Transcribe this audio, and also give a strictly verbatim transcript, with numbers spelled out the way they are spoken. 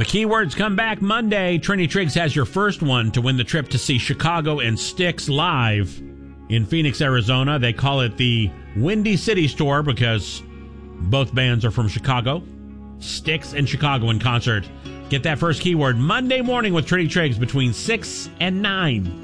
The keywords come back Monday. Trini Triggs has your first one to win the trip to see Chicago and Styx live in Phoenix, Arizona. They call it the Windy City Store because both bands are from Chicago. Styx and Chicago in concert. Get that first keyword Monday morning with Trini Triggs between six and nine.